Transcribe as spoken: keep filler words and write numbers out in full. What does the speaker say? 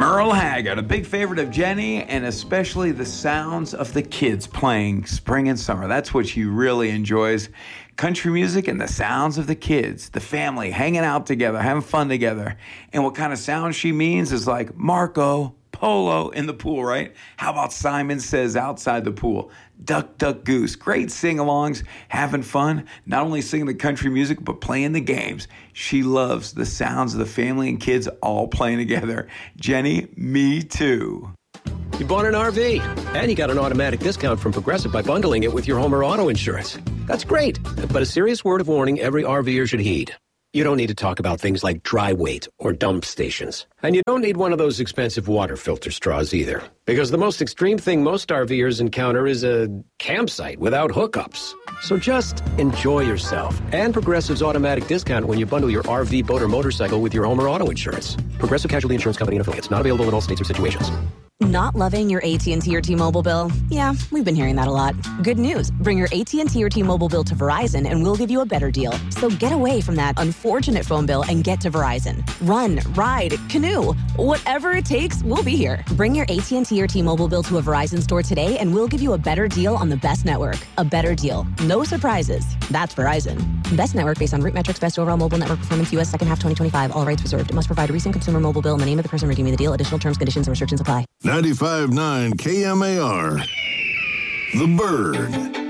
Merle Haggard, a big favorite of Jenny, and especially the sounds of the kids playing spring and summer. That's what she really enjoys. Country music and the sounds of the kids, the family hanging out together, having fun together. And what kind of sound she means is like Marco Polo in the pool, right? How about Simon Says outside the pool? Duck, duck, goose. Great sing-alongs, having fun, not only singing the country music, but playing the games. She loves the sounds of the family and kids all playing together. Jenny, me too. You bought an R V, and you got an automatic discount from Progressive by bundling it with your home or auto insurance. That's great, but a serious word of warning every RVer should heed. You don't need to talk about things like dry weight or dump stations. And you don't need one of those expensive water filter straws either. Because the most extreme thing most RVers encounter is a campsite without hookups. So just enjoy yourself. And Progressive's automatic discount when you bundle your R V, boat, or motorcycle with your home or auto insurance. Progressive Casualty Insurance Company and affiliates. Not available in all states or situations. Not loving your A T and T or T-Mobile bill? Yeah, we've been hearing that a lot. Good news. Bring your A T and T or T-Mobile bill to Verizon and we'll give you a better deal. So get away from that unfortunate phone bill and get to Verizon. Run, ride, canoe. Whatever it takes, we'll be here. Bring your A T and T or T-Mobile bill to a Verizon store today and we'll give you a better deal on the best network. A better deal. No surprises. That's Verizon. Best network based on root metrics, best overall mobile network performance, U S second half twenty twenty-five. All rights reserved. Must provide a recent consumer mobile bill and the name of the person redeeming the deal. Additional terms, conditions, and restrictions apply. ninety-five point nine K M A R. The Bird.